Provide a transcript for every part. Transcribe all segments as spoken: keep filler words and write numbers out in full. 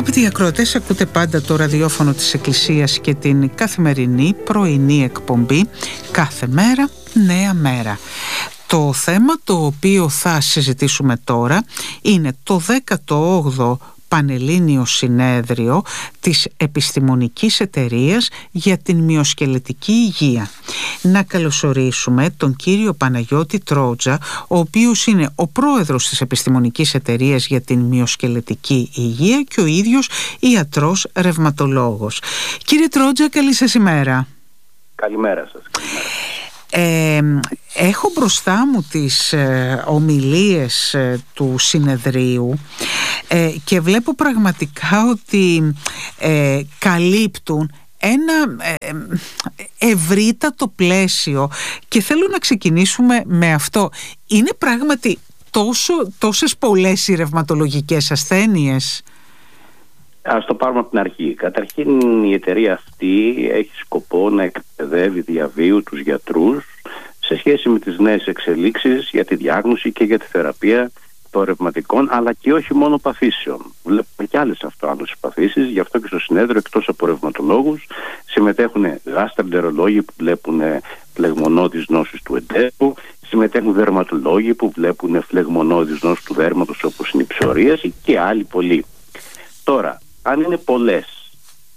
Αγαπητοί ακροατές, ακούτε πάντα το ραδιόφωνο της Εκκλησίας και την καθημερινή πρωινή εκπομπή «Κάθε μέρα νέα μέρα». Το θέμα το οποίο θα συζητήσουμε τώρα είναι το δέκατο όγδοο Πανελλήνιο Συνέδριο της Επιστημονικής Εταιρείας για την Μυοσκελετική Υγεία. Να καλωσορίσουμε τον κύριο Παναγιώτη Τρότζα, ο οποίος είναι ο πρόεδρος της Επιστημονικής Εταιρείας για την Μυοσκελετική Υγεία και ο ίδιος ιατρός ρευματολόγος. Κύριε Τρότζα, καλή σας ημέρα. Καλημέρα σας. Καλημέρα. Ε, έχω μπροστά μου τις ε, ομιλίες ε, του συνεδρίου ε, και βλέπω πραγματικά ότι ε, καλύπτουν ένα ε, ευρύτατο πλαίσιο και θέλω να ξεκινήσουμε με αυτό. Είναι πράγματι τόσο, τόσες πολλές οι ρευματολογικές ασθένειες? Ας το πάρουμε από την αρχή. Καταρχήν, η εταιρεία αυτή έχει σκοπό να εκπαιδεύει διαβίου τους γιατρούς σε σχέση με τις νέες εξελίξεις για τη διάγνωση και για τη θεραπεία των ρευματικών, αλλά και όχι μόνο παθήσεων. Βλέπουμε και άλλες αυτοάνωσες παθήσεις, γι' αυτό και στο συνέδριο, εκτός από ρευματολόγους, συμμετέχουν γαστρεντερολόγοι που βλέπουν φλεγμονώδεις νόσους του εντέρου, συμμετέχουν δερματολόγοι που βλέπουν φλεγμονώδεις νόσους του δέρματος, όπως είναι η ψωρίαση, και άλλοι πολλοί. Τώρα, αν είναι πολλές,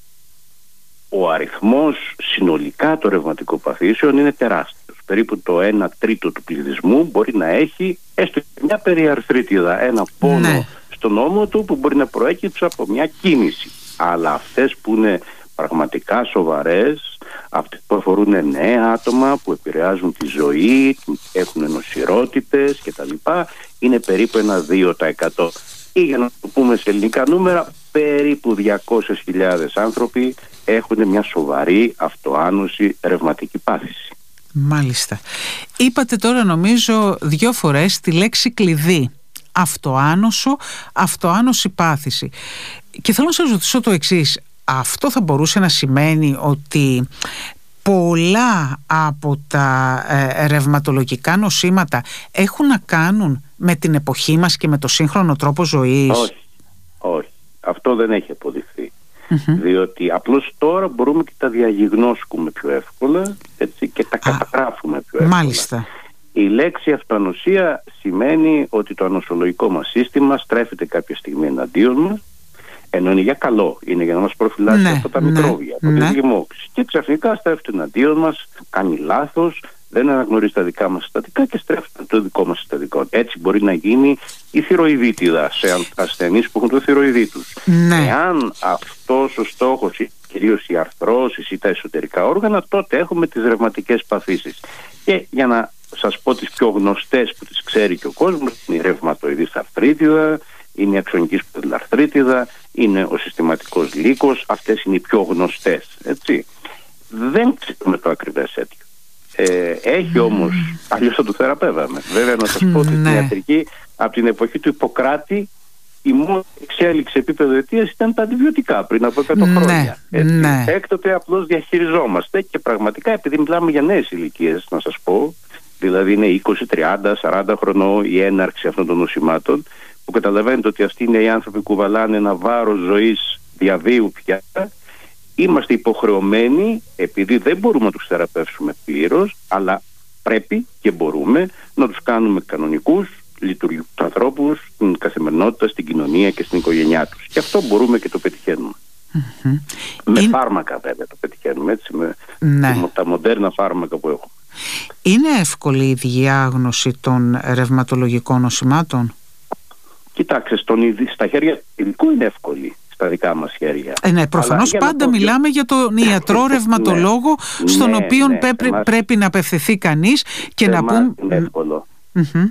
ο αριθμός συνολικά των ρευματικών παθήσεων είναι τεράστιος. Περίπου το ένα τρίτο του πληθυσμού μπορεί να έχει έστω και μια περιαρθρίτιδα, ένα πόνο ναι. στον ώμο του που μπορεί να προέκυψε από μια κίνηση. Αλλά αυτές που είναι πραγματικά σοβαρές, αυτές που αφορούν νέα άτομα, που επηρεάζουν τη ζωή, έχουν νοσηρότητες κτλ., είναι περίπου ένα δύο τοις εκατό. Ή για να το πούμε σε ελληνικά νούμερα, περίπου διακόσιες χιλιάδες άνθρωποι έχουν μια σοβαρή αυτοάνωση ρευματική πάθηση. Μάλιστα. Είπατε τώρα νομίζω δύο φορές τη λέξη κλειδί. Αυτοάνωσο, αυτοάνωση πάθηση. Και θέλω να σας ρωτήσω το εξής. Αυτό θα μπορούσε να σημαίνει ότι πολλά από τα ε, ρευματολογικά νοσήματα έχουν να κάνουν με την εποχή μας και με το σύγχρονο τρόπο ζωής? Όχι, όχι. Αυτό δεν έχει αποδειχθεί. Mm-hmm. Διότι απλώς τώρα μπορούμε και τα διαγιγνώσκουμε πιο εύκολα, έτσι, και τα καταγράφουμε πιο εύκολα. Μάλιστα. Η λέξη αυτοανοσία σημαίνει ότι το ανοσολογικό μας σύστημα στρέφεται κάποια στιγμή εναντίον μας, ενώ είναι για καλό, είναι για να μας προφυλάξει ναι, από τα ναι, μικρόβια, από ναι. τη λοιμώξη. Και ξαφνικά στρέφεται εναντίον μας, κάνει λάθος, δεν αναγνωρίζει τα δικά μας συστατικά και στρέφεται το δικό μας συστατικό. Έτσι μπορεί να γίνει η θηροειδίτιδα σε ασθενείς που έχουν το θηροειδή τους. Ναι. Εάν αυτός ο στόχος, κυρίως οι αρθρώσεις ή τα εσωτερικά όργανα, τότε έχουμε τις ρευματικές παθήσεις. Και για να σας πω τις πιο γνωστές που τις ξέρει και ο κόσμος, είναι η ρευματοειδής αρθρίτιδα, είναι η αξονικής ποδηλαρθρίτιδα, είναι ο συστηματικός λύκος. Αυτές είναι οι πιο γνωστές, έτσι. Δεν ξέρουμε το ακριβές αίτιο. Ε, έχει όμως, αλλιώς θα το θεραπεύαμε. Βέβαια, να σας πω ότι στην ιατρική, από την εποχή του Ιπποκράτη, η μόνη εξέλιξη επίπεδο αιτίας ήταν τα αντιβιωτικά πριν από εκατό χρόνια. Έτσι. Ναι. Έκτοτε απλώς διαχειριζόμαστε και πραγματικά, επειδή μιλάμε για νέες ηλικίες, να σας πω, δηλαδή είναι είκοσι, τριάντα, σαράντα χρονών η έναρξη αυτών των νοσημάτων, που καταλαβαίνετε ότι αυτοί είναι οι άνθρωποι που κουβαλάνε ένα βάρος ζωής διαβίου πια. Είμαστε υποχρεωμένοι, επειδή δεν μπορούμε να τους θεραπεύσουμε πλήρως, αλλά πρέπει και μπορούμε να τους κάνουμε κανονικούς, λειτουργικούς ανθρώπους στην καθημερινότητα, στην κοινωνία και στην οικογένειά τους. Και αυτό μπορούμε και το πετυχαίνουμε. Mm-hmm. Με Είναι... φάρμακα βέβαια το πετυχαίνουμε, έτσι, με ναι. τα μοντέρνα φάρμακα που έχουμε. Είναι εύκολη η διάγνωση των ρευματολογικών νοσημάτων? Κοιτάξτε, στον, στα χέρια του ειδικού είναι εύκολη. Στα δικά μας χέρια. Ε, ναι, προφανώς πάντα το... μιλάμε για τον ιατρό ρευματολόγο, ναι, στον ναι, οποίο ναι, πρέπει, εμάς... πρέπει να απευθυνθεί κανείς και να πούμε... Είναι εύκολο. Mm-hmm.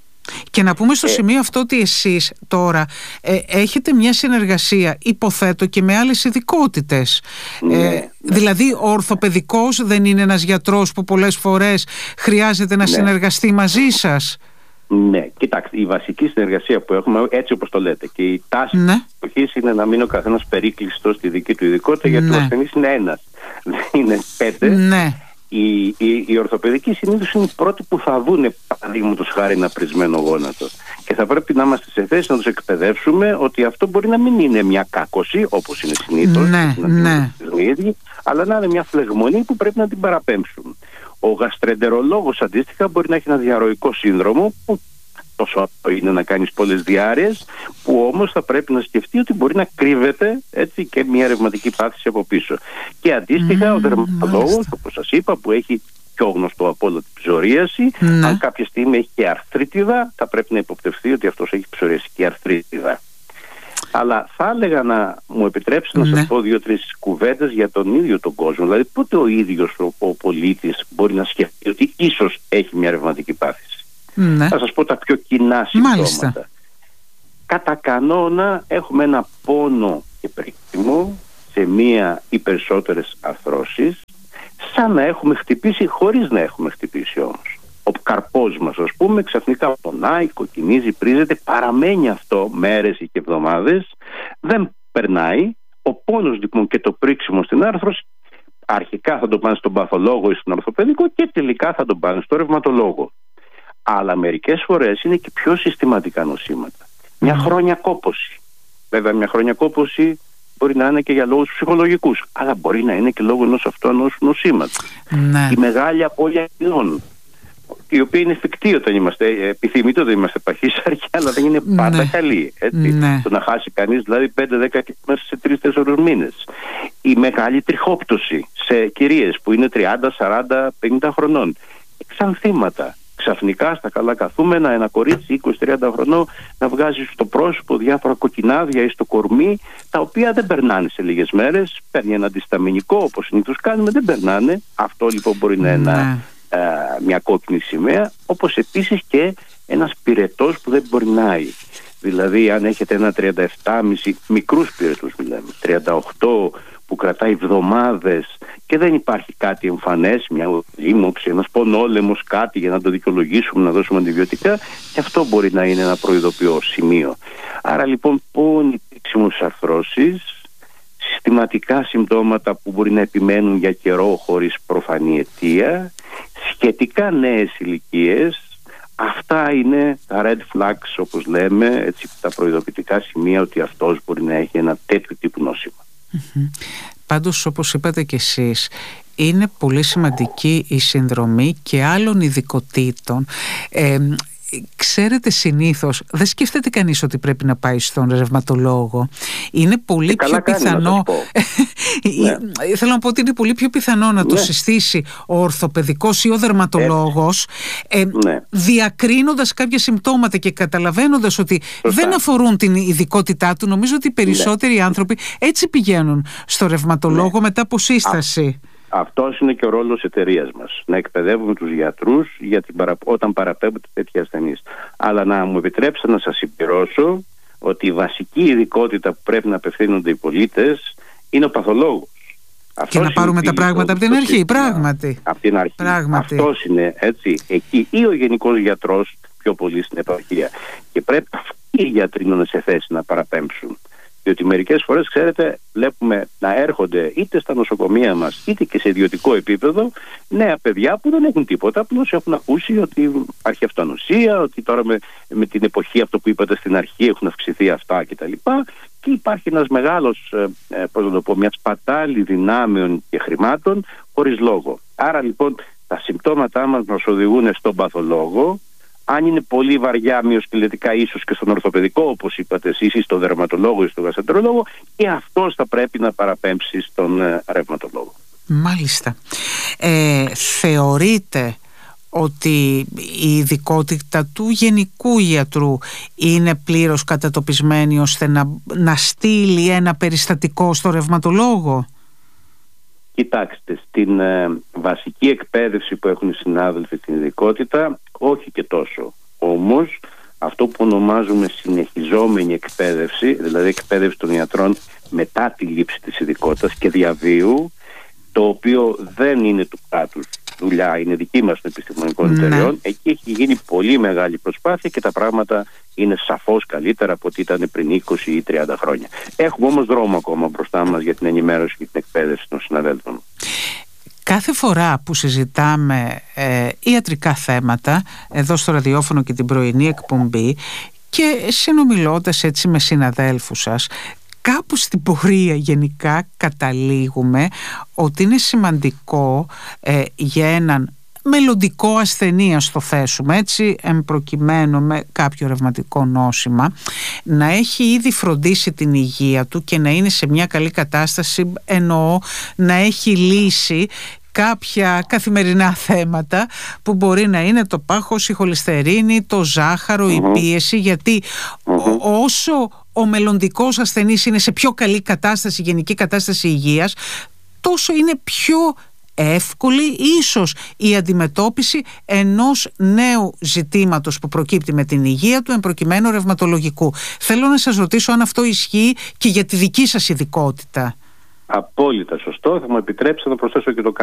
Και να πούμε στο ε... σημείο αυτό ότι εσείς τώρα ε, έχετε μια συνεργασία, υποθέτω, και με άλλες ειδικότητες. Ναι, ε, ναι. Δηλαδή ο ορθοπαιδικός δεν είναι ένας γιατρός που πολλές φορές χρειάζεται να ναι. συνεργαστεί μαζί σας? Ναι, κοιτάξτε, η βασική συνεργασία που έχουμε, έτσι όπως το λέτε, και η τάση ναι. της εποχής είναι να μείνει ο καθένας περίκλειστος στη δική του ειδικότητα, γιατί ναι. ο ασθενής είναι ένας, δεν είναι πέντε. Ναι. Οι, οι, οι ορθοπαιδικοί συνήθως είναι οι πρώτοι που θα δούνε, παραδείγματος χάρη, ένα πρισμένο γόνατο. Και θα πρέπει να είμαστε σε θέση να τους εκπαιδεύσουμε ότι αυτό μπορεί να μην είναι μια κάκωση, όπως είναι συνήθως, ναι, να ναι. είναι ίδιοι, αλλά να είναι μια φλεγμονή που πρέπει να την παραπέμψουν. Ο γαστρεντερολόγος αντίστοιχα μπορεί να έχει ένα διαρροϊκό σύνδρομο, που τόσο απλό είναι να κάνεις πολλές διάρρειες, που όμως θα πρέπει να σκεφτεί ότι μπορεί να κρύβεται, έτσι, και μια ρευματική πάθηση από πίσω. Και αντίστοιχα mm, ο δερματολόγος, όπως σας είπα, που έχει πιο γνωστό από όλο την ψωρίαση, mm. αν κάποια στιγμή έχει και αρθρίτιδα, θα πρέπει να υποπτευθεί ότι αυτός έχει ψωριασική αρθρίτιδα. Αλλά θα έλεγα να μου επιτρέψετε να σας πω δύο-τρεις κουβέντες για τον ίδιο τον κόσμο. Δηλαδή, πότε ο ίδιος ο, ο πολίτης μπορεί να σκεφτεί ότι ίσως έχει μια ρευματική πάθηση. Ναι. Θα σας πω τα πιο κοινά συμπτώματα. Κατά κανόνα έχουμε ένα πόνο και περίκτημο σε μία ή περισσότερες αρθρώσεις, σαν να έχουμε χτυπήσει χωρίς να έχουμε χτυπήσει όμως. Ο καρπός μας, ας πούμε, ξαφνικά πονάει, κοκκινίζει, πρίζεται, παραμένει αυτό μέρες ή και εβδομάδες, δεν περνάει. Ο πόνος λοιπόν και το πρίξιμο στην άρθρωση αρχικά θα το πάνε στον παθολόγο ή στον ορθοπαιδικό και τελικά θα το πάνε στο ρευματολόγο. Αλλά μερικές φορές είναι και πιο συστηματικά νοσήματα. Μια χρόνια κόπωση. Βέβαια, μια χρόνια κόπωση μπορεί να είναι και για λόγους ψυχολογικούς, αλλά μπορεί να είναι και λόγω ενός αυτού νοσήματος. Ναι. Η μεγάλη απώλεια ιδών, η οποία είναι εφικτή όταν είμαστε, επιθυμητό όταν είμαστε παχύσαρκοι, αλλά δεν είναι πάντα ναι. καλή. Έτσι. Ναι. Το να χάσει κανείς δηλαδή πέντε δέκα μέσα σε τρεις τέσσερις μήνες. Η μεγάλη τριχόπτωση σε κυρίες που είναι τριάντα, σαράντα, πενήντα χρονών. Εξανθήματα. Ξαφνικά στα καλά καθούμενα ένα κορίτσι είκοσι τριάντα χρονών να βγάζει στο πρόσωπο διάφορα κοκκινάδια ή στο κορμί, τα οποία δεν περνάνε σε λίγες μέρες. Παίρνει ένα αντισταμινικό όπως συνήθως κάνουμε, δεν περνάνε. Αυτό λοιπόν μπορεί να είναι ένα, α, μια κόκκινη σημαία, όπως επίσης και ένας πυρετός που δεν πορνάει. Δηλαδή αν έχετε ένα τριάντα επτά κόμμα πέντε μικρούς πυρετούς, μιλάμε, τριάντα οκτώ που κρατάει εβδομάδες και δεν υπάρχει κάτι εμφανές, μια λίμωξη, ένας πονόλεμος, κάτι για να το δικαιολογήσουμε, να δώσουμε αντιβιωτικά, και αυτό μπορεί να είναι ένα προειδοποιό σημείο. Άρα λοιπόν πόνοι, πήξιμους αρθρώσεις, συστηματικά συμπτώματα που μπορεί να επιμένουν για καιρό χωρίς προφανή αιτία, σχετικά νέες ηλικίες, αυτά είναι τα red flags όπως λέμε, έτσι, τα προειδοποιητικά σημεία ότι αυτός μπορεί να έχει ένα τέτοιο τύπου νόσημα. Mm-hmm. Πάντως, όπως είπατε και εσείς, είναι πολύ σημαντική η συνδρομή και άλλων ειδικοτήτων. Ε, ξέρετε, συνήθως δεν σκέφτεται κανείς ότι πρέπει να πάει στον ρευματολόγο. Είναι πολύ και πιο πιθανό ναι. θέλω να πω ότι είναι πολύ πιο πιθανό να ναι. το συστήσει ο ορθοπαιδικός ή ο δερματολόγος, ε, ναι. διακρίνοντας κάποια συμπτώματα και καταλαβαίνοντας ότι Σωστά. δεν αφορούν την ειδικότητά του. Νομίζω ότι οι περισσότεροι ναι. άνθρωποι έτσι πηγαίνουν στο ρευματολόγο ναι. μετά από σύσταση. Α, αυτός είναι και ο ρόλος εταιρείας μας. Να εκπαιδεύουμε τους γιατρούς για την παρα... όταν παραπέμπουν τέτοια ασθενείς. Αλλά να μου επιτρέψετε να σας συμπληρώσω ότι η βασική ειδικότητα που πρέπει να απευθύνονται οι πολίτες είναι ο παθολόγος. Και να πάρουμε τα πράγματα από την αρχή, πράγματι. Από την αρχή. Πράγματι. Αυτός είναι, έτσι, εκεί, ή ο γενικός γιατρός πιο πολύ στην επαρχία. Και πρέπει αυτοί οι γιατροί να είναι σε θέση να παραπέμψουν. Διότι μερικές φορές, ξέρετε, βλέπουμε να έρχονται είτε στα νοσοκομεία μας είτε και σε ιδιωτικό επίπεδο νέα παιδιά που δεν έχουν τίποτα, απλώς έχουν ακούσει ότι υπάρχει αυτονοσία, ότι τώρα με, με την εποχή, αυτό που είπατε στην αρχή, έχουν αυξηθεί αυτά κτλ. Και υπάρχει ένας μεγάλος, ε, πώς να το πω, μια σπατάλη δυνάμεων και χρημάτων χωρίς λόγο. Άρα λοιπόν τα συμπτώματά μας μας οδηγούν στον παθολόγο. Αν είναι πολύ βαριά μυοσκελετικά, ίσως και στον ορθοπαιδικό, όπως είπατε εσείς, ή στον δερματολόγο ή στον γαστρεντερολόγο, και αυτός θα πρέπει να παραπέμψει στον ε, ρευματολόγο. Μάλιστα. Ε, θεωρείτε ότι η ειδικότητα του γενικού ιατρού είναι πλήρως κατατοπισμένη ώστε να, να στείλει ένα περιστατικό στο ρευματολόγο? Κοιτάξτε, στην ε, βασική εκπαίδευση που έχουν οι συνάδελφοι στην ειδικότητα, όχι και τόσο. Όμως, αυτό που ονομάζουμε συνεχιζόμενη εκπαίδευση, δηλαδή εκπαίδευση των ιατρών μετά τη λήψη της ειδικότητας και διαβίου, το οποίο δεν είναι του κράτους δουλειά, είναι δική μας των επιστημονικών ναι. εταιριών, εκεί έχει γίνει πολύ μεγάλη προσπάθεια και τα πράγματα είναι σαφώς καλύτερα από ό,τι ήταν πριν είκοσι ή τριάντα χρόνια. Έχουμε όμως δρόμο ακόμα μπροστά μας για την ενημέρωση και την εκπαίδευση των συναδέλφων. Κάθε φορά που συζητάμε ε, ιατρικά θέματα εδώ στο ραδιόφωνο και την πρωινή εκπομπή και συνομιλώντας έτσι με συναδέλφους σας, κάπου στην πορεία γενικά καταλήγουμε ότι είναι σημαντικό ε, για έναν μελλοντικό ασθενή, ας το θέσουμε έτσι, εμπροκειμένου με κάποιο ρευματικό νόσημα, να έχει ήδη φροντίσει την υγεία του και να είναι σε μια καλή κατάσταση, εννοώ να έχει λύσει κάποια καθημερινά θέματα που μπορεί να είναι το πάχος, η χολυστερίνη, το ζάχαρο, mm-hmm. η πίεση, γιατί mm-hmm. όσο ο μελλοντικός ασθενής είναι σε πιο καλή κατάσταση, γενική κατάσταση υγείας, τόσο είναι πιο εύκολη ίσως η αντιμετώπιση ενός νέου ζητήματος που προκύπτει με την υγεία του, εμπροκειμένου ρευματολογικού. Θέλω να σας ρωτήσω αν αυτό ισχύει και για τη δική σας ειδικότητα. Απόλυτα σωστό. Θα μου επιτρέψετε να προσθέσω και το